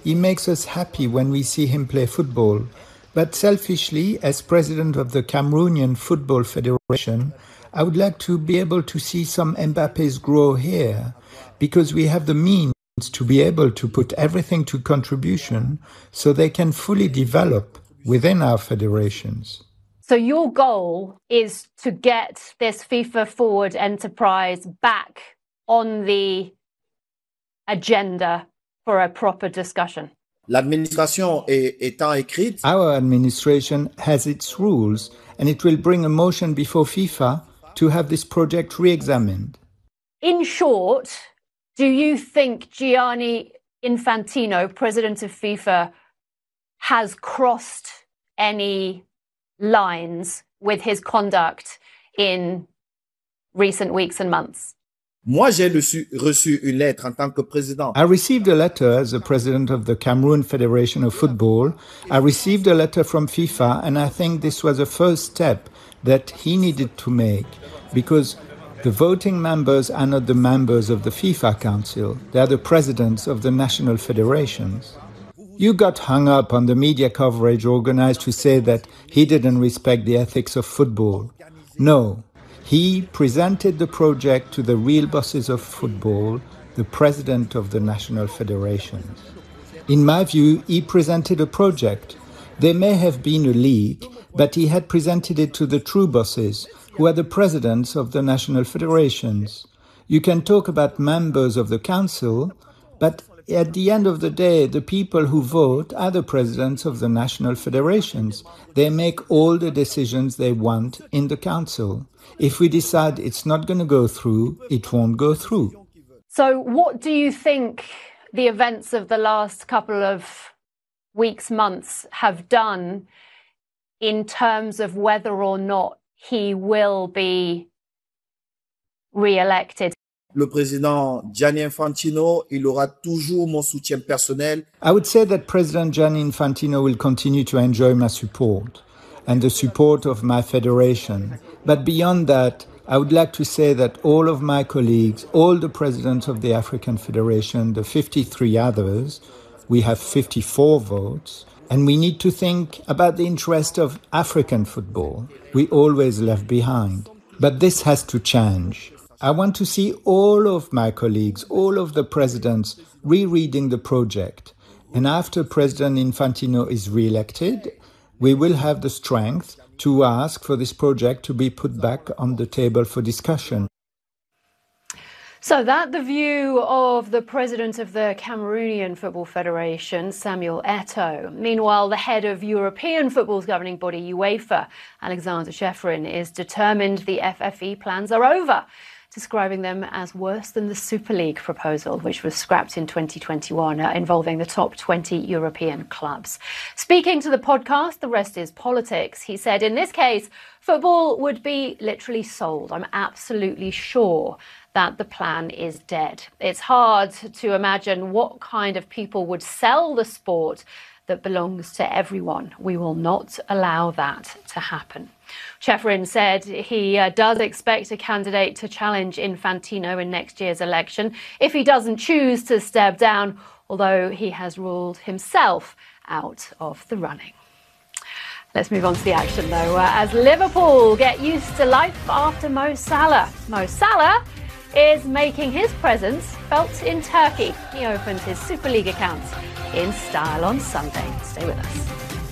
He makes us happy when we see him play football. But selfishly, as president of the Cameroonian Football Federation, I would like to be able to see some Mbappés grow here, because we have the means to be able to put everything to contribution so they can fully develop within our federations. So your goal is to get this FIFA Forward enterprise back on the agenda for a proper discussion. L'administration étant écrite. Our administration has its rules, and it will bring a motion before FIFA to have this project re-examined. In short, do you think Gianni Infantino, president of FIFA, has crossed any lines with his conduct in recent weeks and months? Moi, j'ai reçu une lettre en tant que président. I received a letter as the president of the Cameroon Federation of Football. I received a letter from FIFA, and I think this was a first step that he needed to make, because the voting members are not the members of the FIFA Council. They are the presidents of the national federations. You got hung up on the media coverage organized to say that he didn't respect the ethics of football. No. He presented the project to the real bosses of football, the president of the national federations. In my view, he presented a project. There may have been a leak, but he had presented it to the true bosses, who are the presidents of the national federations. You can talk about members of the council, but at the end of the day, the people who vote are the presidents of the national federations. They make all the decisions they want in the council. If we decide it's not going to go through, it won't go through. So what do you think the events of the last couple of weeks, months have done in terms of whether or not he will be re-elected? Le président Gianni Infantino, il aura toujours mon soutien personnel. I would say that President Gianni Infantino will continue to enjoy my support and the support of my federation. But beyond that, I would like to say that all of my colleagues, all the presidents of the African Federation, the 53 others, we have 54 votes, and we need to think about the interest of African football. We always left behind. But this has to change. I want to see all of my colleagues, all of the presidents, rereading the project. And after President Infantino is re-elected, we will have the strength to ask for this project to be put back on the table for discussion. So that the view of the president of the Cameroonian Football Federation, Samuel Eto'o. Meanwhile, the head of European football's governing body, UEFA, Alexander Ceferin, is determined the FFE plans are over, describing them as worse than the Super League proposal, which was scrapped in 2021, involving the top 20 European clubs. Speaking to the podcast, The Rest is Politics, he said, in this case, football would be literally sold. I'm absolutely sure that the plan is dead. It's hard to imagine what kind of people would sell the sport that belongs to everyone. We will not allow that to happen. Ceferin said he does expect a candidate to challenge Infantino in next year's election if he doesn't choose to step down, although he has ruled himself out of the running. Let's move on to the action, though, as Liverpool get used to life after Mo Salah. Mo Salah is making his presence felt in Turkey. He opened his Super League account in style on Sunday. Stay with us.